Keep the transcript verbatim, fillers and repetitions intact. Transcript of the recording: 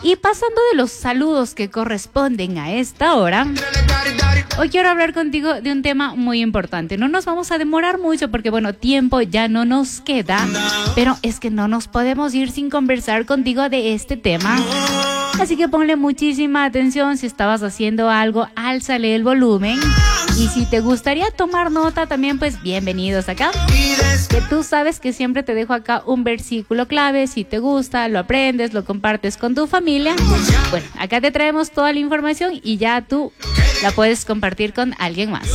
Y pasando de los saludos que corresponden a esta hora, hoy quiero hablar contigo de un tema muy importante. No nos vamos a demorar mucho porque, bueno, tiempo ya no nos queda, pero es que no nos podemos ir sin conversar contigo de este tema. Así que ponle muchísima atención. Si estabas haciendo algo, álzale el volumen. Y si te gustaría tomar nota también, pues bienvenidos acá. Que tú sabes que siempre te dejo acá un versículo clave. Si te gusta, lo aprendes, lo compartes con tu familia. Bueno, acá te traemos toda la información y ya tú la puedes compartir con alguien más.